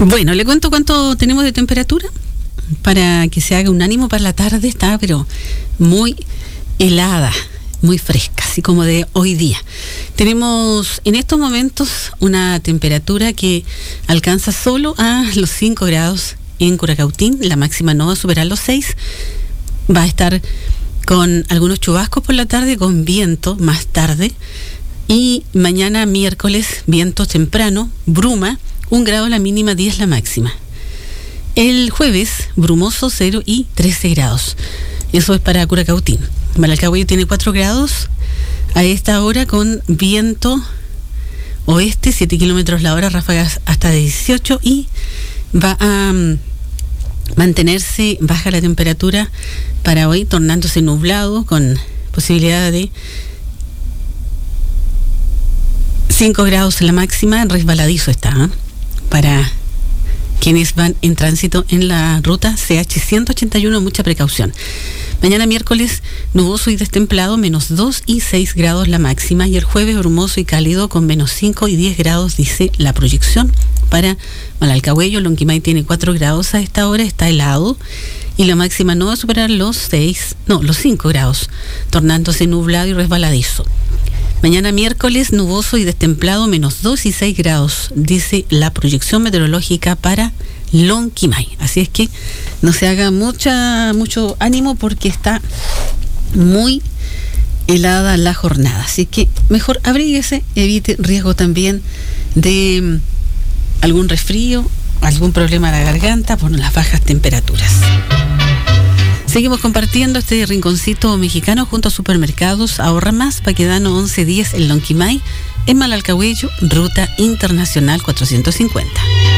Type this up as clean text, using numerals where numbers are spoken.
Bueno, le cuento cuánto tenemos de temperatura para que se haga un ánimo para la tarde. Está pero muy helada, muy fresca, así como de hoy día. Tenemos en estos momentos una temperatura que alcanza solo a los 5 grados en Curacautín. La máxima no va a superar los 6. Va a estar con algunos chubascos por la tarde, con viento más tarde. Y mañana miércoles, viento temprano, bruma, 1 grado la mínima, 10 la máxima. El jueves, brumoso, 0 y 13 grados. Eso es para Curacautín. Malalcahuello tiene 4 grados a esta hora, con viento oeste, 7 kilómetros la hora, ráfagas hasta de 18, y va a mantenerse baja la temperatura para hoy, tornándose nublado con posibilidad de 5 grados la máxima. Resbaladizo está, para quienes van en tránsito en la ruta CH181, mucha precaución. Mañana miércoles, nuboso y destemplado, -2 y 6 grados la máxima. Y el jueves, brumoso y cálido, con -5 y 10 grados, dice la proyección. Para Malalcahuello, Lonquimay tiene 4 grados a esta hora, está helado. Y la máxima no va a superar los 5 grados, tornándose nublado y resbaladizo. Mañana miércoles, nuboso y destemplado, -2 y 6 grados, dice la proyección meteorológica para Lonquimay. Así es que no se haga mucho ánimo, porque está muy helada la jornada. Así que mejor abríguese, evite riesgo también de algún resfrío, algún problema a la garganta por las bajas temperaturas. Seguimos compartiendo este rinconcito mexicano junto a Supermercados Ahorra Más, Baquedano 1110 en Lonquimay, en Malalcahuello, Ruta Internacional 450.